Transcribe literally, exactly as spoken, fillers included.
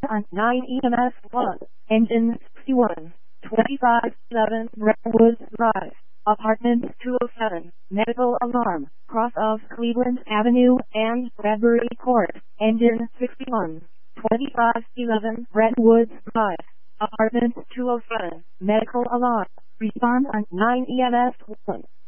on nine E M S one, engine sixty-one, twenty-five eleven Redwoods Drive, apartment two oh seven, medical alarm, cross of Cleveland Avenue and Bradbury Court, engine sixty-one, twenty-five eleven Redwoods Drive, apartment two oh seven, medical alarm, respond on nine E M S one.